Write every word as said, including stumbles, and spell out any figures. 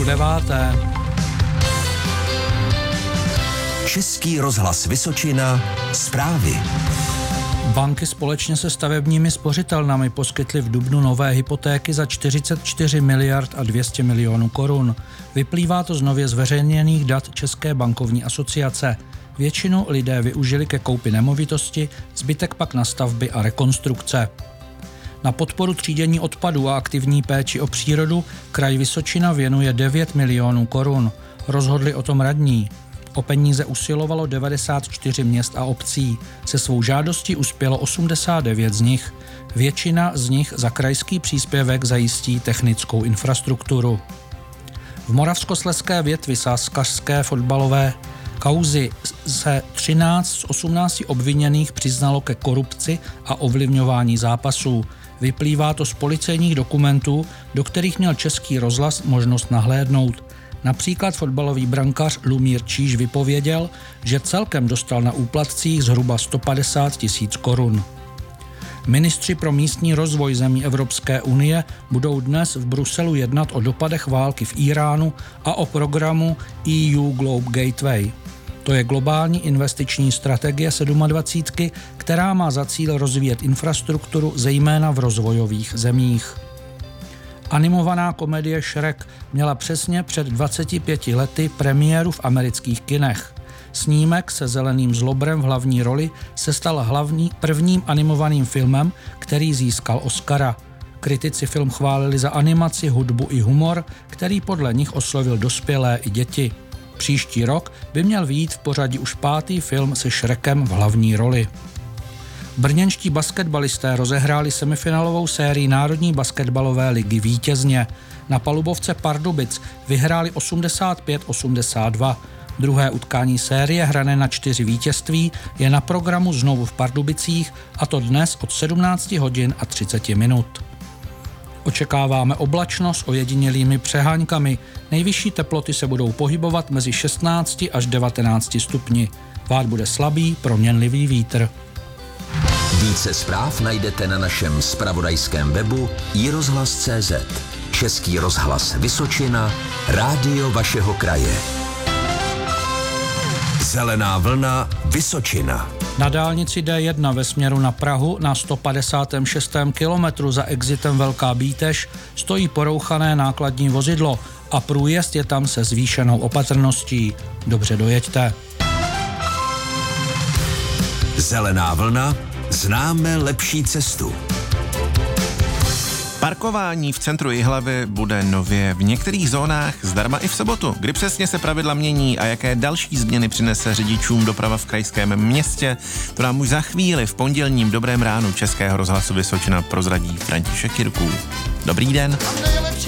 deváté. Český rozhlas Vysočina, zprávy. Banky společně se stavebními spořitelnami poskytly v dubnu nové hypotéky za čtyřicet čtyři miliard a dvě stě milionů korun. Vyplývá to z nově zveřejněných dat České bankovní asociace. Většinu lidé využili ke koupi nemovitosti, zbytek pak na stavby a rekonstrukce. Na podporu třídění odpadů a aktivní péči o přírodu kraj Vysočina věnuje devět milionů korun. Rozhodli o tom radní. O peníze usilovalo devadesát čtyři měst a obcí. Se svou žádostí uspělo osmdesát devět z nich. Většina z nich za krajský příspěvek zajistí technickou infrastrukturu. V moravskoslezské větvi sázkařské fotbalové kauzy se třináct z osmnácti obviněných přiznalo ke korupci a ovlivňování zápasů. Vyplývá to z policejních dokumentů, do kterých měl Český rozhlas možnost nahlédnout. Například fotbalový brankář Lumír Číž vypověděl, že celkem dostal na úplatcích zhruba sto padesát tisíc korun. Ministři pro místní rozvoj zemí Evropské unie budou dnes v Bruselu jednat o dopadech války v Íránu a o programu E U Globe Gateway. To je globální investiční strategie sedmadvacítky, která má za cíl rozvíjet infrastrukturu zejména v rozvojových zemích. Animovaná komedie Shrek měla přesně před dvaceti pěti lety premiéru v amerických kinech. Snímek se zeleným zlobrem v hlavní roli se stal hlavní, prvním animovaným filmem, který získal Oscara. Kritici film chválili za animaci, hudbu i humor, který podle nich oslovil dospělé i děti. Příští rok by měl vyjít v pořadí už pátý film se Shrekem v hlavní roli. Brněnští basketbalisté rozehráli semifinálovou sérii Národní basketbalové ligy vítězně. Na palubovce Pardubic vyhráli osmdesát pět osmdesát dva. Druhé utkání série hrané na čtyři vítězství je na programu znovu v Pardubicích, a to dnes od sedmnáct hodin a třicet minut. Očekáváme oblačnost s ojedinělými přeháňkami. Nejvyšší teploty se budou pohybovat mezi šestnácti až devatenácti stupni. Vád bude slabý, proměnlivý vítr. Více zpráv najdete na našem zpravodajském webu i rozhlas tečka cé zet. Český rozhlas Vysočina, rádio vašeho kraje. Zelená vlna Vysočina. Na dálnici D jedna ve směru na Prahu na sto padesátém šestém kilometru za exitem Velká Bíteš stojí porouchané nákladní vozidlo a průjezd je tam se zvýšenou opatrností. Dobře dojeďte. Zelená vlna, známe lepší cestu. Parkování v centru Jihlavy bude nově v některých zónách zdarma i v sobotu. Kdy přesně se pravidla mění a jaké další změny přinese řidičům doprava v krajském městě, to nám už za chvíli v pondělním Dobrém ránu Českého rozhlasu Vysočina prozradí František Jirků. Dobrý den.